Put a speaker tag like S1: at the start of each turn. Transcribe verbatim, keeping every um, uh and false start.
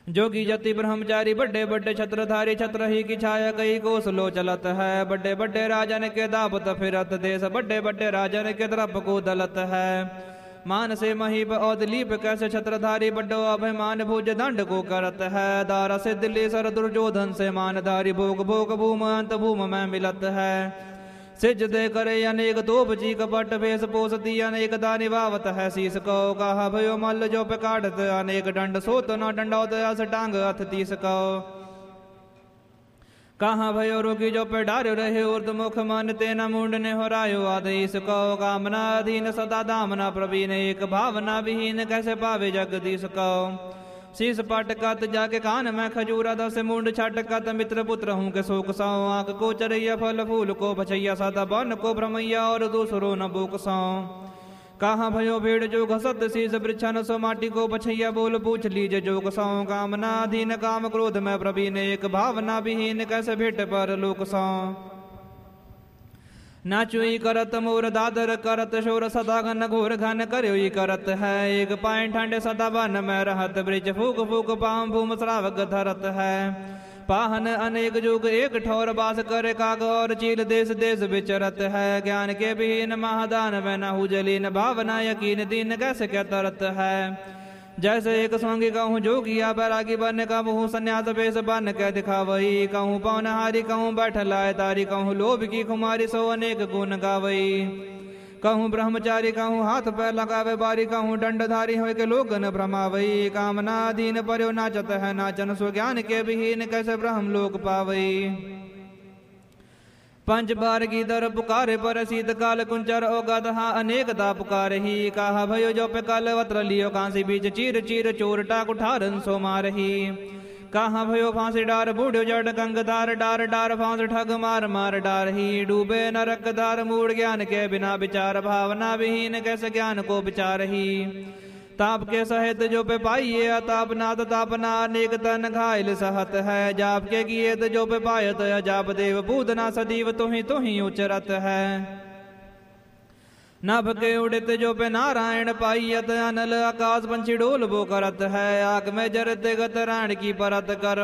S1: जोगी जति ब्रह्मचारी बड़े बड़े छत्रधारी, छत्र ही की छाया कई कोस लो चलत है। बड़े बड़े राजन के दापत फिरत देश, बड़े बड़े राजन के तरफ को दलत है। मान से महीप और दिलीप कैसे छत्रधारी, बड्डो अभिमान भुज दंड को करत है। दारा से दिल्ली सर दुर्योधन से मानधारी, भोग भोग भूम अंत भूम में मिलत है। सिज दे करे अनेक तोप जी कपट, भेष पोसती अनेक दानी वावत है। शीस को कहा भयो मल्ल जो पे काटत अनेक दंड, सोत न दंडौत अस टांग अथ तीस को। कहाँ भयो रोगी जो पे डार्यो रहे उर्द मुख, मन तेना मुंड ने होरायो आदेश को। कामना अधीन सदा दामना प्रवीण, एक भावना विहीन कैसे पावे जगदीश को। शीस पटकत जाके कान में खजूरा, दस मुंड छटकत मित्र पुत्र हूँ के शोक सौ। आंख को चरैया फल फूल को बछैया, सदा बन को भ्रमैया और दूसरो न बुक सौ। कहाँ भयो भेड़ जो घसत शीस वृक्षन, सो माटी को बछैया बोल पूछ लीजे जोग सौ। कामना अधीन काम क्रोध में प्रवीण, एक भावना विहीन कैसे भेट पर लोक सौ। नाचुई करत मोर दादर करत शोर, सदा घन घोर घन करोई करत है। एक पाए ठंडे सदा वन में रहत, ब्रिज फूक फूक पाम भूम श्रावक धरत है। पाहन अनेक जुग एक ठौर बास करे, काग और चील देश देश विचरत है। ज्ञान के विहीन महादान में न हुजलीन, भावना यकीन दीन कैसे क्या तरत है। जैसे एक स्वांगी कहूँ जोगिया बैरागी बन, कहूँ संन्यास वेश बन के दिखावई। कहूँ पौनहारी कहूँ बैठलाए तारी, कहूँ लोभ की कुमारी सो अनेक गुण गावई। कहूँ ब्रह्मचारी कहूँ हाथ पैर लगावे बारी, कहूँ दंडधारी हो के लोगन भ्रमावई। कामना अधीन पर्यो नाचत है नाचन, सो ज्ञान के विहीन कैसे ब्रह्म लोक पावई। पंच बार की दर पुकारे पर, शीतकाल कुंचर ओ गदहा अनेक दा पुकार ही। कहा भयो जो पे कल वत्र लियो कांसी बीच, चीर चीर चोर टाक उठारन सो मारही। कहा भयो फांसी डार बूढ़ो जड़ गंगदार, डार डार फांस ठग मार मार डार ही। डूबे नरक दार मूड ज्ञान के बिना विचार, भावना विहीन कैसे ज्ञान को विचार ही। ताप के सहित जो पे पाइये अताप नाथ, तापना अनेक तन घायल सहत है। जाप के किए जो पे पायत अजाप देव, पूतना सदीव तुही तुही उचरत है। नभ के उड़ित जो पे नारायण पाइयत, अनल आकाश पंछी डोल वो करत है। आग में जरत गत राण की परत कर,